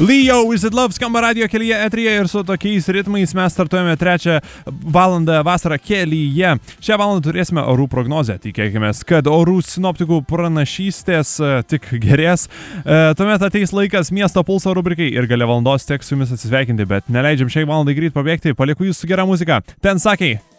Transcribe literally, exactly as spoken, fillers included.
Leo, Is It Love skamba radio kelyje eteryje ir su tokiais ritmais mes startuojame trečią valandą vasarą kelyje. Šią valandą turėsime orų prognozę, tikėkime, kad orų sinoptikų pranašystės tik gerės. E, tuomet ateis laikas miesto pulso rubrikai ir gale valandos teks su jumis atsisveikinti, bet neleidžiam šiai valandai greit pabėgti, palieku jūs su gera muzika. Ten sakė.